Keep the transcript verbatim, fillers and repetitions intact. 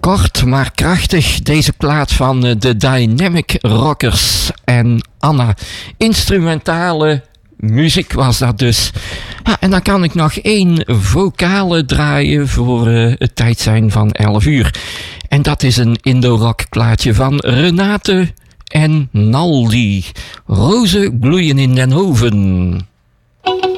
Kort maar krachtig, deze plaat van de Dynamic Rockers en Anna. Instrumentale muziek was dat dus. Ja, en dan kan ik nog één vocale draaien voor uh, het tijd zijn van elf uur. En dat is een Indo-rock plaatje van Renate en Naldi. Rozen bloeien in den hoven.